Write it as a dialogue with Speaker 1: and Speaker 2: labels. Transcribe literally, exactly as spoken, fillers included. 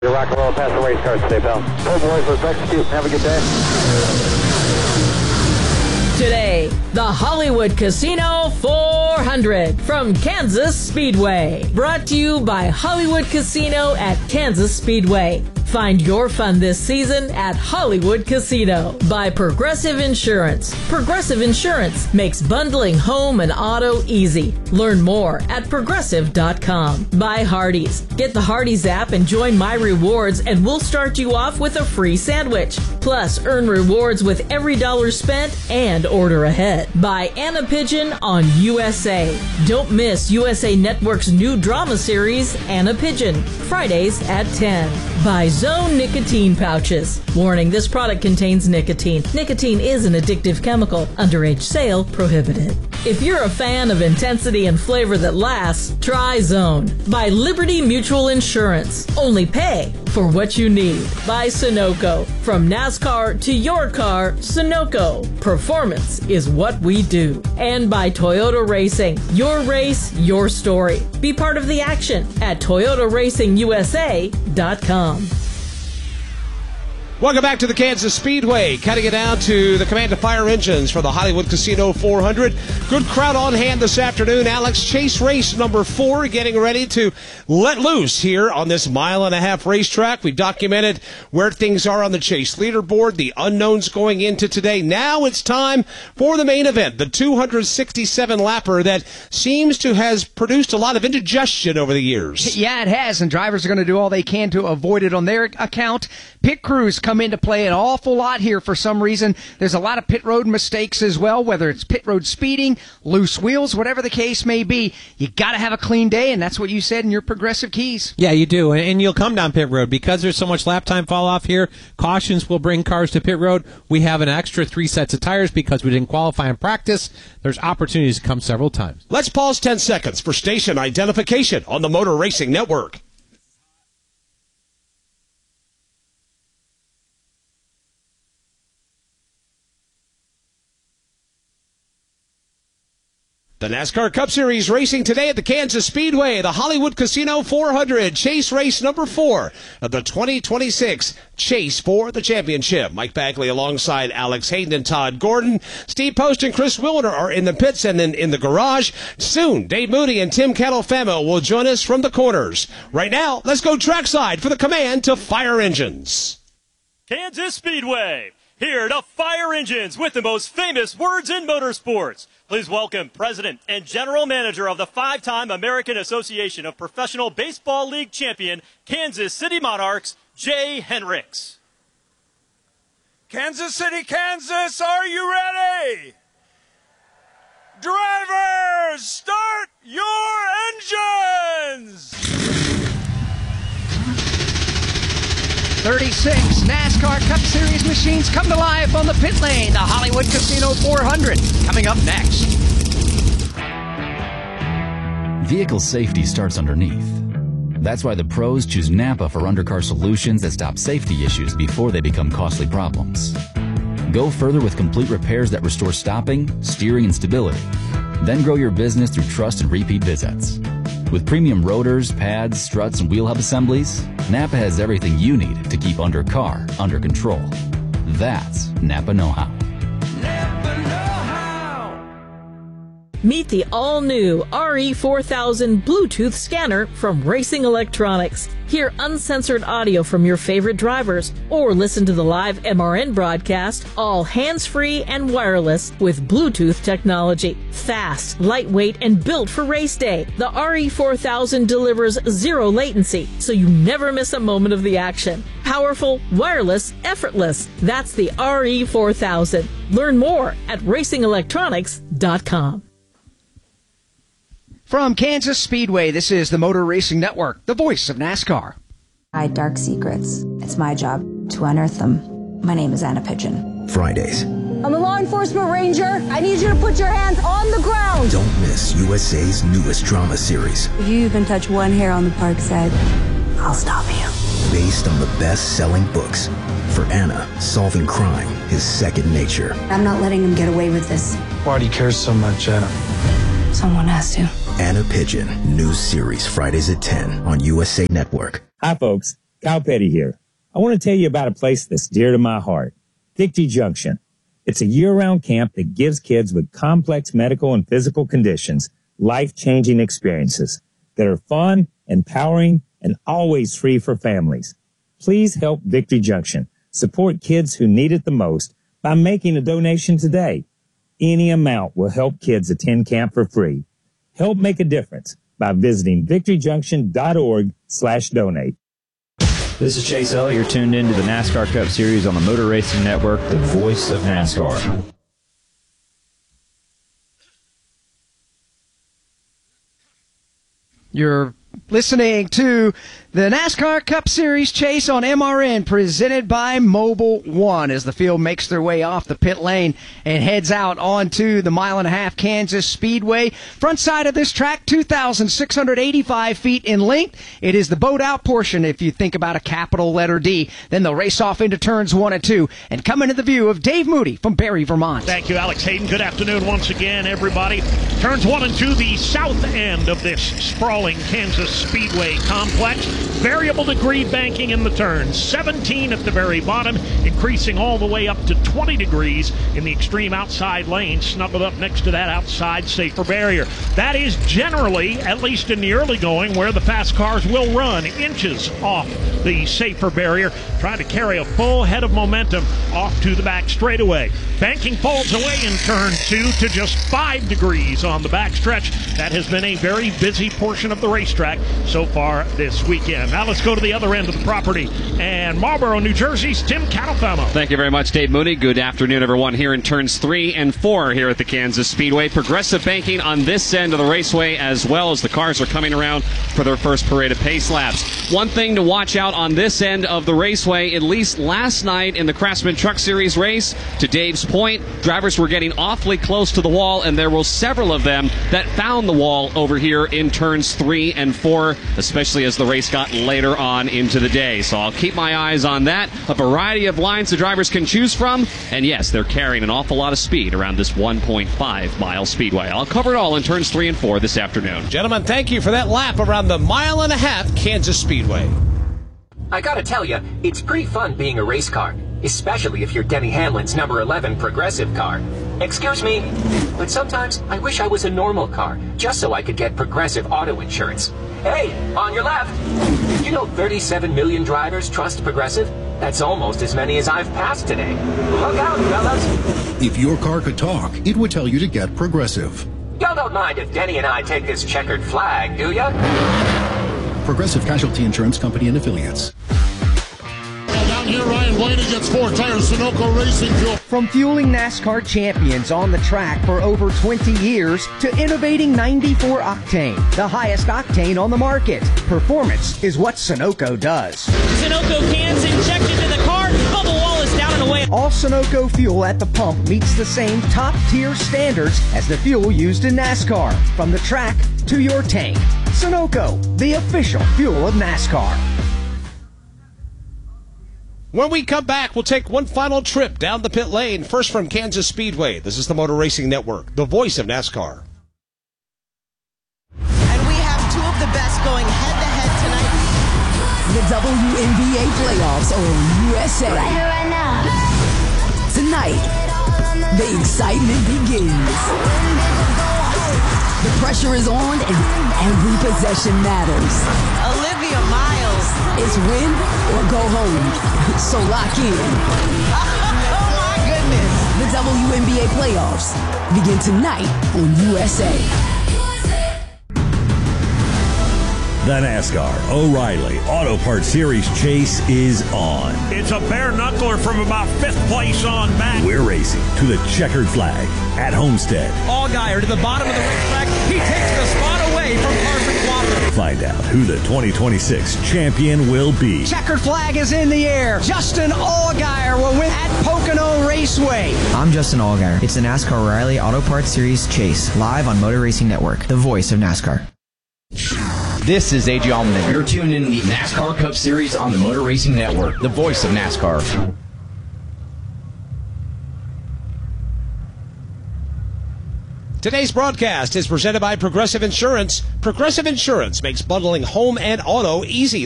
Speaker 1: You're rock and roll past the race cars today, pal. Hey, boys, let's execute. Have a good day.
Speaker 2: Today, the Hollywood Casino four hundred from Kansas Speedway. Brought to you by Hollywood Casino at Kansas Speedway. Find your fun this season at Hollywood Casino. By Progressive Insurance. Progressive Insurance makes bundling home and auto easy. Learn more at progressive dot com. By Hardee's. Get the Hardee's app and join My Rewards, and we'll start you off with a free sandwich. Plus, earn rewards with every dollar spent and order ahead. By Anna Pigeon on U S A. Don't miss U S A Network's new drama series, Anna Pigeon, Fridays at ten. By Zone Nicotine Pouches. Warning, this product contains nicotine. Nicotine is an addictive chemical. Underage sale prohibited. If you're a fan of intensity and flavor that lasts, try Zone. By Liberty Mutual Insurance. Only pay for what you need. By Sunoco. From NASCAR to your car, Sunoco. Performance is what we do. And by Toyota Racing. Your race, your story. Be part of the action at Toyota Racing U S A dot com.
Speaker 3: Welcome back to the Kansas Speedway. Cutting it down to the Command of Fire Engines for the Hollywood Casino four hundred. Good crowd on hand this afternoon. Alex, chase race number four getting ready to let loose here on this mile and a half racetrack. We've documented where things are on the chase leaderboard, the unknowns going into today. Now it's time for the main event, the two hundred sixty-seven lapper that seems to has produced a lot of indigestion over the years.
Speaker 4: Yeah, it has, and drivers are going to do all they can to avoid it on their account. Pit crews come into play an awful lot here for some reason. There's a lot of pit road mistakes as well, whether it's pit road speeding, loose wheels, whatever the case may be. You got to have a clean day, and that's what you said in your progressive keys.
Speaker 5: Yeah, you do, and you'll come down pit road. Because there's so much lap time fall off here, cautions will bring cars to pit road. We have an extra three sets of tires because we didn't qualify in practice. There's opportunities to come several times.
Speaker 3: Let's pause ten seconds for station identification on the Motor Racing Network. The NASCAR Cup Series racing today at the Kansas Speedway, the Hollywood Casino four hundred, chase race number four of the twenty twenty-six Chase for the Championship. Mike Bagley alongside Alex Hayden and Todd Gordon. Steve Post and Chris Wilner are in the pits and then in the garage. Soon, Dave Moody and Tim Catalfamo will join us from the corners. Right now, let's go trackside for the Command to Fire Engines.
Speaker 6: Kansas Speedway, here to Fire Engines with the most famous words in motorsports. Please welcome President and General Manager of the five-time American Association of Professional Baseball League champion, Kansas City Monarchs, Jay Henricks.
Speaker 7: Kansas City, Kansas, are you ready? Drivers, start your engines!
Speaker 4: thirty-six NASCAR Cup Series machines come to life on the pit lane. The Hollywood Casino four hundred coming up next.
Speaker 8: Vehicle safety starts underneath. That's why the pros choose Napa for undercar solutions that stop safety issues before they become costly problems. Go further with complete repairs that restore stopping, steering, and stability. Then grow your business through trust and repeat visits. With premium rotors, pads, struts, and wheel hub assemblies, Napa has everything you need to keep undercar under control. That's Napa know-how.
Speaker 7: Napa know-how!
Speaker 2: Meet the all-new R E four thousand Bluetooth scanner from Racing Electronics. Hear uncensored audio from your favorite drivers, or listen to the live M R N broadcast, all hands-free and wireless with Bluetooth technology. Fast, lightweight, and built for race day, the R E four thousand delivers zero latency, so you never miss a moment of the action. Powerful, wireless, effortless. That's the R E four thousand. Learn more at racing electronics dot com.
Speaker 4: From Kansas Speedway, this is the Motor Racing Network, the voice of NASCAR.
Speaker 9: Hide dark secrets. It's my job to unearth them. My name is Anna Pigeon.
Speaker 10: Fridays.
Speaker 11: I'm a law enforcement ranger. I need you to put your hands on the ground.
Speaker 10: Don't miss U S A's newest drama series.
Speaker 9: If you even touch one hair on the park side, I'll stop you.
Speaker 10: Based on the best-selling books. For Anna, solving crime is second nature.
Speaker 9: I'm not letting him get away with this.
Speaker 12: Why do you care so much, Anna?
Speaker 9: Someone has to.
Speaker 10: Anna Pigeon, new series Fridays at ten on U S A Network.
Speaker 13: Hi, folks. Kyle Petty here. I want to tell you about a place that's dear to my heart, Victory Junction. It's a year-round camp that gives kids with complex medical and physical conditions life-changing experiences that are fun, empowering, and always free for families. Please help Victory Junction support kids who need it the most by making a donation today. Any amount will help kids attend camp for free. Help make a difference by visiting victoryjunction.org slash donate.
Speaker 14: This is Chase Elliott. You're tuned in to the NASCAR Cup Series on the Motor Racing Network, the voice of NASCAR.
Speaker 4: You're listening to the NASCAR Cup Series chase on M R N, presented by Mobil One, as the field makes their way off the pit lane and heads out onto the mile and a half Kansas Speedway. Front side of this track, two thousand six hundred eighty-five feet in length. It is the boat out portion if you think about a capital letter D. Then they'll race off into turns one and two and come into the view of Dave Moody from Barry, Vermont.
Speaker 15: Thank you, Alex Hayden. Good afternoon once again, everybody. Turns one and two, the south end of this sprawling Kansas Speedway complex. Variable degree banking in the turns, seventeen at the very bottom, increasing all the way up to twenty degrees in the extreme outside lane, snuggled up next to that outside safer barrier. That is generally, at least in the early going, where the fast cars will run, inches off the safer barrier, trying to carry a full head of momentum off to the back straightaway. Banking falls away in turn two to just five degrees on the backstretch. That has been a very busy portion of the racetrack so far this weekend. Now let's go to the other end of the property, and Marlboro, New Jersey's Tim Catalfamo.
Speaker 16: Thank you very much, Dave Mooney. Good afternoon, everyone, here in turns three and four here at the Kansas Speedway. Progressive banking on this end of the raceway, as well as the cars are coming around for their first parade of pace laps. One thing to watch out on this end of the raceway, at least last night in the Craftsman Truck Series race, to Dave's point, drivers were getting awfully close to the wall, and there were several of them that found the wall over here in turns three and four, especially as the race got later on into the day. So I'll keep my eyes on that. A variety of lines the drivers can choose from, and yes, they're carrying an awful lot of speed around this one point five mile speedway. I'll cover it all in turns three and four this afternoon.
Speaker 3: Gentlemen, thank you for that lap around the mile and a half Kansas Speedway.
Speaker 17: I gotta tell you, it's pretty fun being a race car, especially if you're Denny Hamlin's number eleven Progressive car. Excuse me, but sometimes I wish I was a normal car, just so I could get Progressive auto insurance. Hey, on your left! You know thirty-seven million drivers trust Progressive? That's almost as many as I've passed today. Look out, fellas!
Speaker 18: If your car could talk, it would tell you to get Progressive.
Speaker 17: Y'all don't mind if Denny and I take this checkered flag, do ya?
Speaker 18: Progressive Casualty Insurance Company and Affiliates.
Speaker 19: Down here, Ryan Blaney gets four tires, Sunoco Racing Fuel.
Speaker 4: From fueling NASCAR champions on the track for over twenty years to innovating ninety-four octane, the highest octane on the market. Performance is what Sunoco does.
Speaker 20: Sunoco cans injected into the car, bubble wall is down and away.
Speaker 4: All Sunoco fuel at the pump meets the same top-tier standards as the fuel used in NASCAR, from the track to your tank. Sunoco, the official fuel of NASCAR.
Speaker 3: When we come back, we'll take one final trip down the pit lane, first from Kansas Speedway. This is the Motor Racing Network, the voice of NASCAR.
Speaker 21: And we have two of the best going head-to-head tonight.
Speaker 22: The W N B A playoffs on U S A.
Speaker 23: Right here, right now.
Speaker 22: Tonight, the excitement begins. The pressure is on and every possession matters.
Speaker 21: Olivia Miles.
Speaker 22: It's win or go home. So lock in.
Speaker 21: Oh my goodness.
Speaker 22: The W N B A playoffs begin tonight on U S A.
Speaker 24: The NASCAR O'Reilly Auto Parts Series chase is on.
Speaker 15: It's a bare knuckler from about fifth place on back.
Speaker 24: We're racing to the checkered flag at Homestead.
Speaker 25: Allgaier to the bottom of the racetrack. He takes the spot away from Carson Quattro.
Speaker 24: Find out who the twenty twenty-six champion will be.
Speaker 4: Checkered flag is in the air. Justin Allgaier will win at Pocono Raceway.
Speaker 26: I'm Justin Allgaier. It's the NASCAR O'Reilly Auto Parts Series chase, live on Motor Racing Network, the voice of NASCAR.
Speaker 14: This is A J Allmendinger. You're tuned in to the NASCAR Cup Series on the Motor Racing Network, the voice of NASCAR.
Speaker 3: Today's broadcast is presented by Progressive Insurance. Progressive Insurance makes bundling home and auto easy.